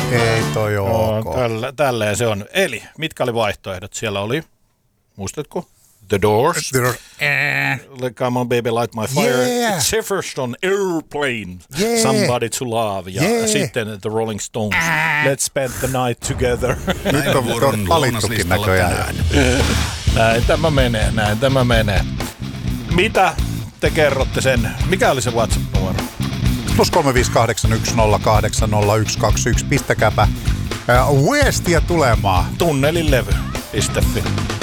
Ei toi ok. Tälleen se on. Eli mitkä oli vaihtoehdot? Siellä oli, muistatko? The Doors. Come on baby, light my fire. Yeah. Jefferson Airplane. Yeah. Somebody to love. Ja sitten The Rolling Stones. Let's spend the night together. Nyt on valittukin näköjään. Näin tämä menee. Mitä te kerrotte sen? Mikä oli se WhatsApp-numero? +35810802121. Pistäkääpä viestiä tulemaan. Tunnelilevy.fi